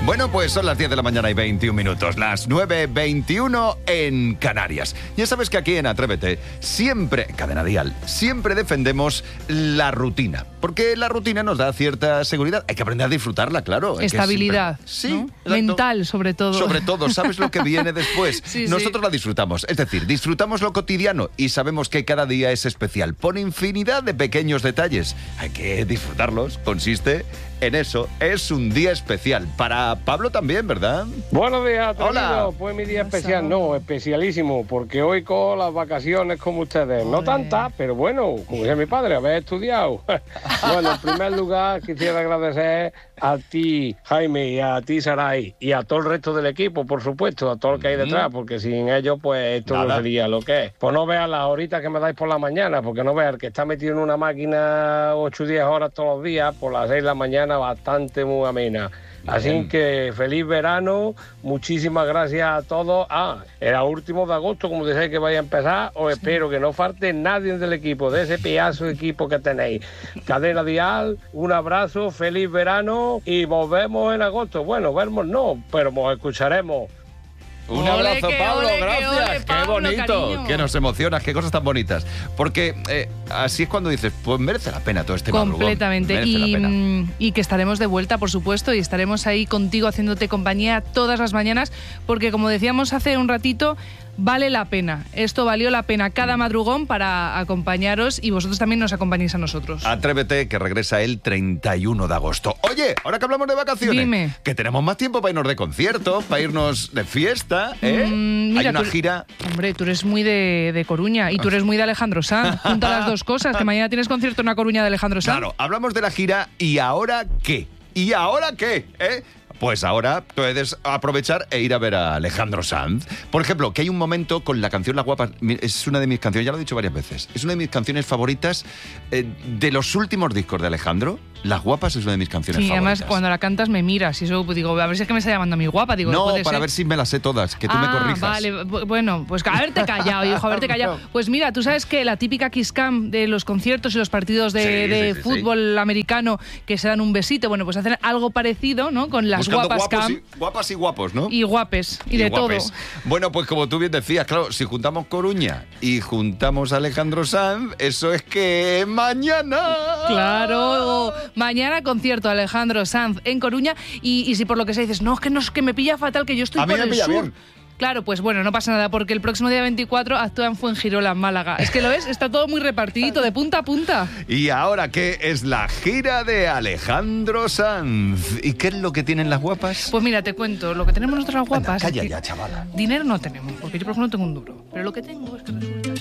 Bueno, pues son las 10 de la mañana y 21 minutos, las 9:21 en Canarias. Ya sabes que aquí en Atrévete, siempre, Cadena Dial, siempre defendemos la rutina. Porque la rutina nos da cierta seguridad. Hay que aprender a disfrutarla, claro. Estabilidad. Sí, ¿no? Mental, sobre todo. Sobre todo, sabes lo que viene después. Sí, Nosotros la disfrutamos. Es decir, disfrutamos lo cotidiano y sabemos que cada día es especial. Por infinidad de pequeños detalles. Hay que disfrutarlos. Consiste en eso. Es un día especial. Para Pablo también, ¿verdad? Buenos días, atrevido. Hola. Pues mi día especial, no, especialísimo, porque hoy con las vacaciones como ustedes. No tantas, pero bueno, como decía mi padre, haber estudiado. Bueno, en primer lugar quisiera agradecer a ti, Jaime, y a ti, Saray, y a todo el resto del equipo, por supueto, a todo lo que hay detrás, porque sin ellos, pues esto no sería lo que es. Pues no veas las horitas que me dais por la mañana, porque no veas el que está metido en una máquina 8 o 10 horas todos los días, por las 6 de la mañana, bastante muy amena. Así que feliz verano, muchísimas gracias a todos. Era último de agosto, como decía que vaya a empezar, os espero que no falte nadie del equipo, de ese pedazo de equipo que tenéis. Cadena Dial, un abrazo, feliz verano y volvemos en agosto. Bueno, vernos no, pero nos escucharemos. Un abrazo, Pablo, gracias. Pablo, qué bonito, cariño. que nos emocionas, qué cosas tan bonitas. Porque así es cuando dices, pues merece la pena todo este madrugón. Completamente. Merece la pena. Y que estaremos de vuelta, por supuesto, y estaremos ahí contigo haciéndote compañía todas las mañanas, porque como decíamos hace un ratito, vale la pena. Esto valió la pena cada madrugón para acompañaros y vosotros también nos acompañéis a nosotros. Atrévete, que regresa el 31 de agosto. Oye, ahora que hablamos de vacaciones, Dime. que tenemos más tiempo para irnos de concierto, para irnos de fiesta, ¿eh? Mira, Hay una gira. Hombre, tú eres muy de Coruña y tú eres muy de Alejandro Sanz. Junta las dos cosas, que mañana tienes concierto en La Coruña de Alejandro Sanz. Claro, hablamos de la gira y ¿ahora qué? ¿Y ahora qué? Pues ahora puedes aprovechar e ir a ver a Alejandro Sanz. Por ejemplo, que hay un momento con la canción Las Guapas. Es una de mis canciones, ya lo he dicho varias veces. Es una de mis canciones favoritas de los últimos discos de Alejandro. Las Guapas es una de mis canciones favoritas. Además, cuando la cantas me miras y eso, pues, digo, a ver si es que me está llamando a mi guapa. Digo, No, puede para ser. ver si me las sé todas, que tú me corrijas. Vale, bueno, pues haberte callado, hijo, haberte callado. Pues mira, tú sabes que la típica kiss cam de los conciertos y los partidos de fútbol americano que se dan un besito, bueno, pues hacen algo parecido, ¿no? Con las Buscando guapas cam. guapas y guapos, ¿no? Y guapes, y de guapes. todo. Bueno, pues como tú bien decías, claro, si juntamos Coruña y juntamos a Alejandro Sanz, eso es que mañana. Claro, mañana concierto Alejandro Sanz en Coruña y si por lo que se dices, no, es que me pilla fatal, que yo estoy A mí por me el pilla sur. bien. Claro, pues bueno, no pasa nada, porque el próximo día 24 actúa en Fuengirola, en Málaga. Es que lo ves, está todo muy repartidito, de punta a punta. Y ahora, ¿qué es la gira de Alejandro Sanz? ¿Y qué es lo que tienen las guapas? Pues mira, te cuento, lo que tenemos nosotras las guapas... Calla es que ya, chavala. dinero no tenemos, porque yo por ejemplo no tengo un duro. Pero lo que tengo es que resulta